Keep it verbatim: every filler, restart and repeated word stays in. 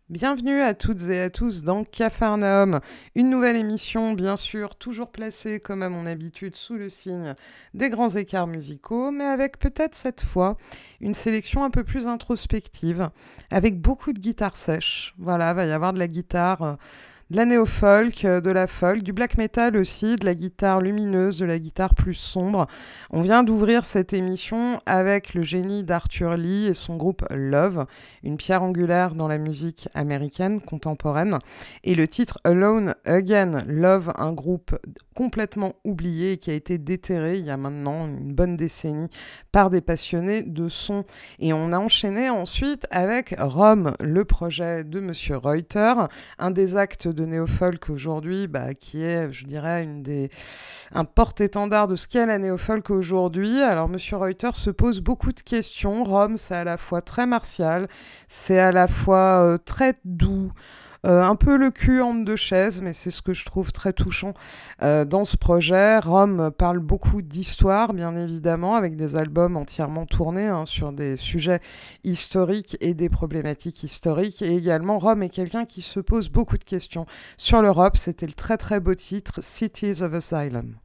Bienvenue à toutes et à tous dans Capharnaüm, une nouvelle émission bien sûr toujours placée comme à mon habitude sous le signe des grands écarts musicaux, mais avec peut-être cette fois une sélection un peu plus introspective, avec beaucoup de guitare sèche. Voilà, va y avoir de la guitare, euh, de la néo-folk, euh, de la folk, du black metal aussi, de la guitare lumineuse, de la guitare plus sombre. On vient d'ouvrir cette émission avec le génie d'Arthur Lee et son groupe Love, une pierre angulaire dans la musique américaine contemporaine. Et le titre Alone Again, Love, un groupe complètement oublié et qui a été déterré il y a maintenant une bonne décennie par des passionnés de son. Et on a enchaîné ensuite avec Rome, le projet de Monsieur Reuter, un des actes de néo-folk aujourd'hui, bah, qui est, je dirais, une des, un porte-étendard de ce qu'est la néo-folk aujourd'hui. Alors, Monsieur Reuter se pose beaucoup de questions. Rome, c'est à la fois très martial, c'est à la fois euh, très doux, euh, un peu le cul entre deux chaises, mais c'est ce que je trouve très touchant euh, dans ce projet. Rome parle beaucoup d'histoire, bien évidemment, avec des albums entièrement tournés hein, sur des sujets historiques et des problématiques historiques. Et également, Rome est quelqu'un qui se pose beaucoup de questions sur l'Europe. C'était le très très beau titre Cities of Asylum.